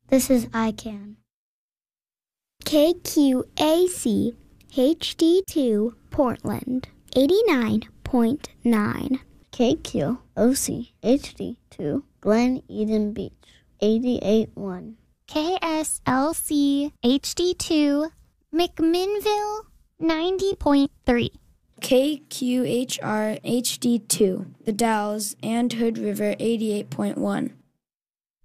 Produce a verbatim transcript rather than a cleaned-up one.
This is I C A N. K Q A C H D two Portland, eighty-nine point nine. K Q O C H D two Glen Eden Beach, eighty-eight point one. K S L C H D two McMinnville, ninety point three. K Q H R H D two The Dalles and Hood River, eighty-eight point one.